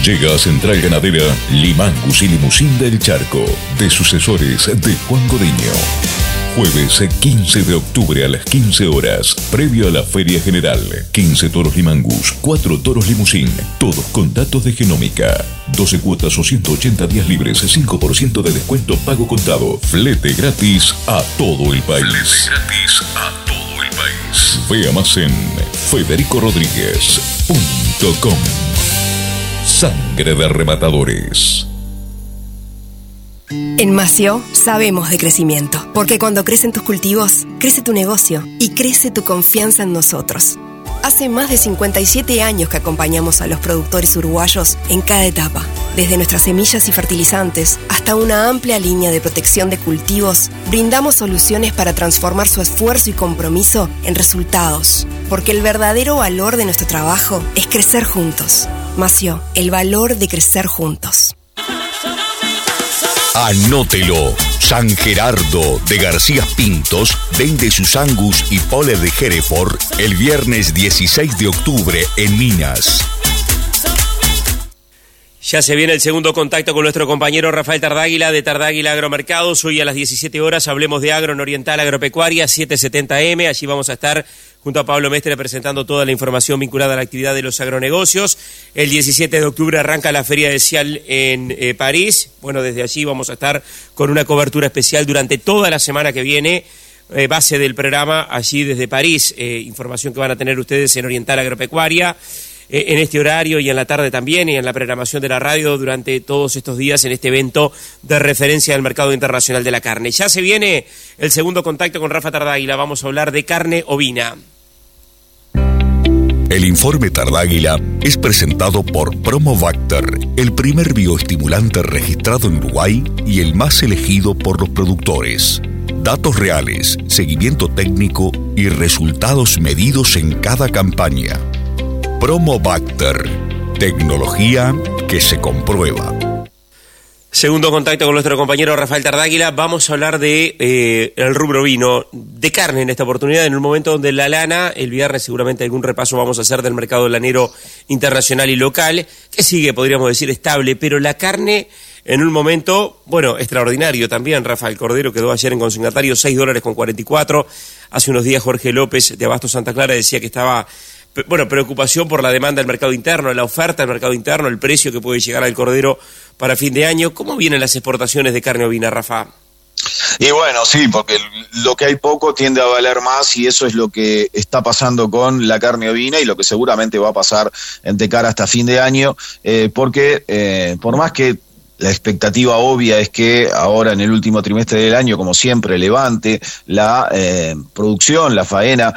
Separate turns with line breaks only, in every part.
Llega a Central Ganadera Limangus y Limusín del Charco, de sucesores de Juan Godiño. Jueves 15 de octubre a las 15 horas, previo a la Feria General. 15 toros Limangus, 4 toros Limusín, todos con datos de genómica. 12 cuotas o 180 días libres, 5% de descuento pago contado. Flete gratis a todo el país. Flete gratis a todo el país. Vea más en federicorodriguez.com. Sangre de rematadores.
En Mació sabemos de crecimiento, porque cuando crecen tus cultivos, crece tu negocio y crece tu confianza en nosotros. Hace más de 57 años que acompañamos a los productores uruguayos en cada etapa, desde nuestras semillas y fertilizantes hasta una amplia línea de protección de cultivos. Brindamos soluciones para transformar su esfuerzo y compromiso en resultados, porque el verdadero valor de nuestro trabajo es crecer juntos. Mació, el valor de crecer juntos.
Anótelo. San Gerardo de García Pintos vende sus Angus y Pole de Hereford el viernes 16 de octubre en Minas.
Ya se viene el segundo contacto con nuestro compañero Rafael Tardáguila de Tardáguila Agromercados. Hoy a las 17 horas hablemos de agro en Oriental Agropecuaria 770M. Allí vamos a estar junto a Pablo Mestre presentando toda la información vinculada a la actividad de los agronegocios. El 17 de octubre arranca la Feria de Cial en París. Bueno, desde allí vamos a estar con una cobertura especial durante toda la semana que viene. Base del programa allí desde París. Información que van a tener ustedes en Oriental Agropecuaria. En este horario y en la tarde también, y en la programación de la radio durante todos estos días en este evento de referencia del mercado internacional de la carne. Ya se viene el segundo contacto con Rafa Tardáguila. Vamos a hablar de carne ovina.
El informe Tardáguila es presentado por Promobacter, el primer bioestimulante registrado en Uruguay y el más elegido por los productores. Datos reales, seguimiento técnico y resultados medidos en cada campaña. Promobacter, tecnología que se comprueba.
Segundo contacto con nuestro compañero Rafael Tardáguila. Vamos a hablar de el rubro vino, de carne en esta oportunidad, en un momento donde la lana, el viernes seguramente algún repaso vamos a hacer del mercado lanero internacional y local, que sigue, podríamos decir, estable, pero la carne en un momento, bueno, extraordinario también. Rafael Cordero quedó ayer en consignatario $6.44. Hace unos días Jorge López de Abasto Santa Clara decía que estaba... Bueno, preocupación por la demanda del mercado interno, la oferta del mercado interno, el precio que puede llegar al cordero para fin de año. ¿Cómo vienen las exportaciones de carne ovina, Rafa?
Y bueno, sí, porque lo que hay poco tiende a valer más y eso es lo que está pasando con la carne ovina y lo que seguramente va a pasar de cara hasta fin de año, porque por más que la expectativa obvia es que ahora en el último trimestre del año, como siempre, levante la producción, la faena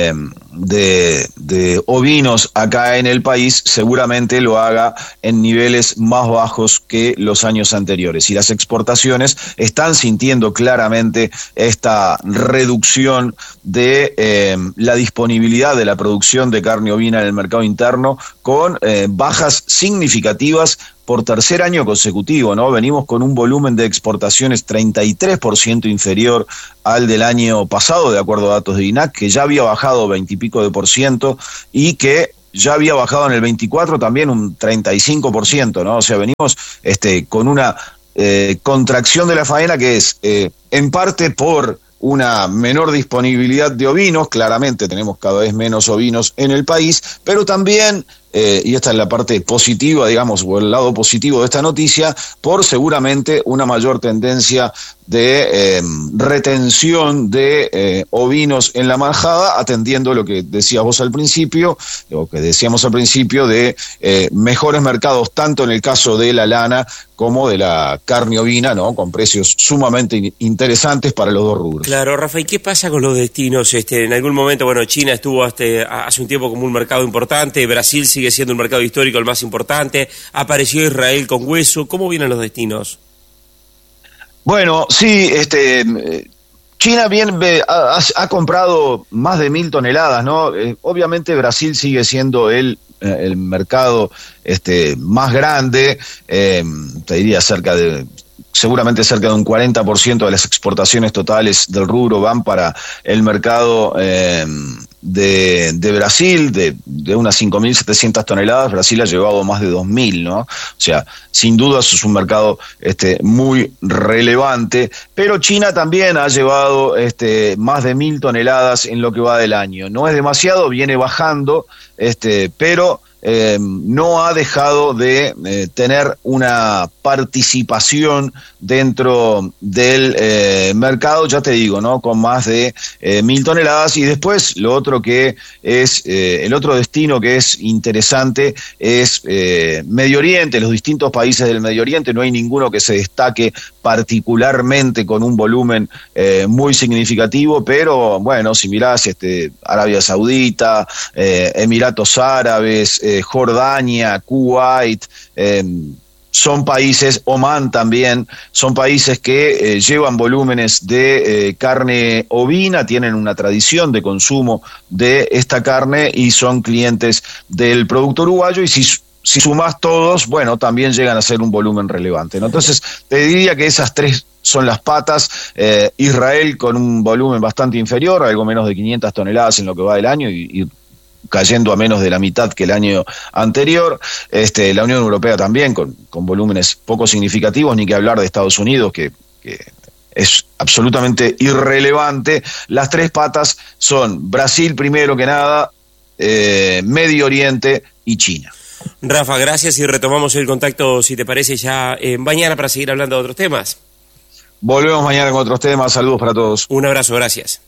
de ovinos acá en el país, seguramente lo haga en niveles más bajos que los años anteriores. Y las exportaciones están sintiendo claramente esta reducción de la disponibilidad de la producción de carne ovina en el mercado interno, con bajas significativas por tercer año consecutivo, ¿no? Venimos con un volumen de exportaciones 33% inferior al del año pasado, de acuerdo a datos de INAC, que ya había bajado 20 y pico de % y que ya había bajado en el 24 también un 35%, ¿no? O sea, venimos con una contracción de la faena que es en parte por una menor disponibilidad de ovinos. Claramente tenemos cada vez menos ovinos en el país, pero también, y esta es la parte positiva, digamos, o el lado positivo de esta noticia, por seguramente una mayor tendencia de retención de ovinos en la manjada, atendiendo lo que decías vos al principio, lo que decíamos al principio de mejores mercados, tanto en el caso de la lana como de la carne ovina, ¿no? Con precios sumamente interesantes para los dos rubros.
Claro, Rafa, ¿y qué pasa con los destinos? En algún momento, bueno, China estuvo hace un tiempo como un mercado importante, Brasil sigue siendo un mercado histórico el más importante, apareció Israel con hueso. ¿Cómo vienen los destinos?
Bueno, sí, China ha comprado más de 1.000 toneladas, ¿no? Obviamente Brasil sigue siendo el mercado más grande, te diría seguramente cerca de un 40% de las exportaciones totales del rubro van para el mercado de Brasil, de unas 5.700 toneladas, Brasil ha llevado más de 2.000, ¿no? O sea, sin duda eso es un mercado muy relevante, pero China también ha llevado más de 1.000 toneladas en lo que va del año. No es demasiado, viene bajando, pero no ha dejado de tener una participación dentro del mercado, ya te digo, ¿no? Con más de 1.000 toneladas. Y después lo otro que es, el otro destino que es interesante es Medio Oriente, los distintos países del Medio Oriente. No hay ninguno que se destaque particularmente con un volumen muy significativo, pero bueno, si mirás Arabia Saudita, Emiratos Árabes, Jordania, Kuwait, son países, Omán también, son países que llevan volúmenes de carne ovina, tienen una tradición de consumo de esta carne y son clientes del producto uruguayo, y si sumás todos, bueno, también llegan a ser un volumen relevante, ¿no? Entonces, te diría que esas tres son las patas. Israel con un volumen bastante inferior, algo menos de 500 toneladas en lo que va del año y cayendo a menos de la mitad que el año anterior. La Unión Europea también con volúmenes poco significativos, ni que hablar de Estados Unidos, que es absolutamente irrelevante. Las tres patas son Brasil primero que nada, Medio Oriente y China.
Rafa, gracias, y retomamos el contacto, si te parece, ya mañana para seguir hablando de otros temas.
Volvemos mañana con otros temas. Saludos para todos.
Un abrazo, gracias.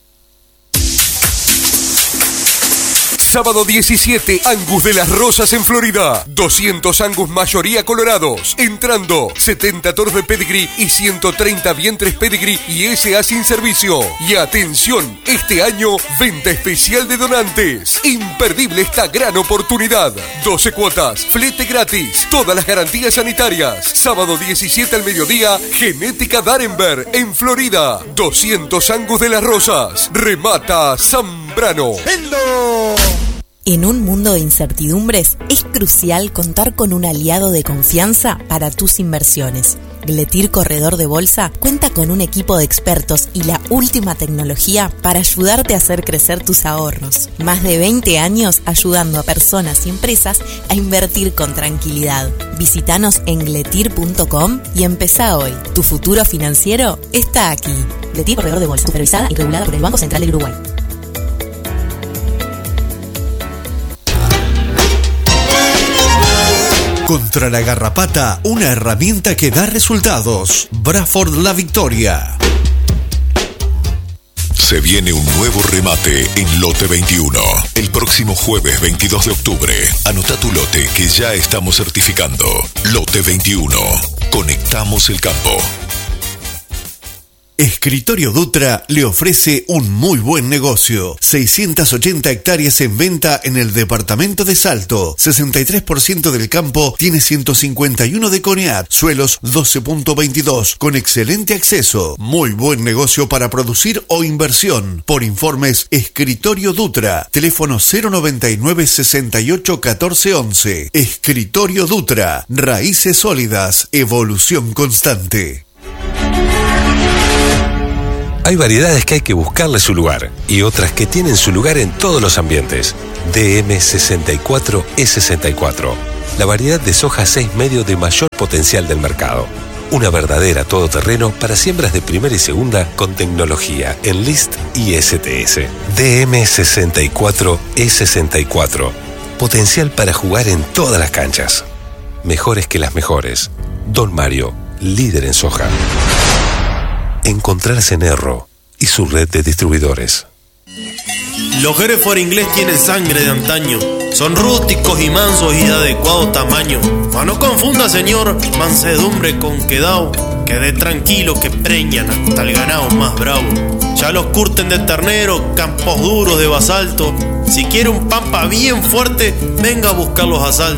Sábado 17, Angus de las Rosas en Florida. 200 Angus mayoría colorados. Entrando, 70 toros de pedigree y 130 vientres pedigree y SA sin servicio. Y atención, este año, venta especial de donantes. Imperdible esta gran oportunidad. 12 cuotas, flete gratis, todas las garantías sanitarias. Sábado 17 al mediodía, Genética Darenberg en Florida. 200 Angus de las Rosas. Remata Zambrano.
En un mundo de incertidumbres, es crucial contar con un aliado de confianza para tus inversiones. Gletir Corredor de Bolsa cuenta con un equipo de expertos y la última tecnología para ayudarte a hacer crecer tus ahorros. Más de 20 años ayudando a personas y empresas a invertir con tranquilidad. Visítanos en gletir.com y empezá hoy. Tu futuro financiero está aquí. Gletir Corredor de Bolsa, supervisada y regulada por el Banco Central del Uruguay.
Contra la garrapata, una herramienta que da resultados. Braford La Victoria. Se viene un nuevo remate en Lote 21. El próximo jueves 22 de octubre. Anota tu lote que ya estamos certificando. Lote 21. Conectamos el campo. Escritorio Dutra le ofrece un muy buen negocio. 680 hectáreas en venta en el departamento de Salto. 63% del campo tiene 151 de CONEAT. Suelos 12.22 con excelente acceso. Muy buen negocio para producir o inversión. Por informes, Escritorio Dutra. Teléfono 099 68 14 11. Escritorio Dutra. Raíces sólidas. Evolución constante.
Hay variedades que hay que buscarle su lugar y otras que tienen su lugar en todos los ambientes. DM64E64, la variedad de soja 6 medio de mayor potencial del mercado. Una verdadera todoterreno para siembras de primera y segunda con tecnología en LIST y STS. DM64E64, potencial para jugar en todas las canchas. Mejores que las mejores. Don Mario, líder en soja. Encontrarse en Erro y su red de distribuidores.
Los Hereford inglés tienen sangre de antaño. Son rústicos y mansos y de adecuado tamaño. Ma no confunda, señor, mansedumbre con quedao. Quede tranquilo que preñan hasta el ganado más bravo. Ya los curten de ternero, campos duros de basalto. Si quiere un pampa bien fuerte, venga a buscar los asaltos.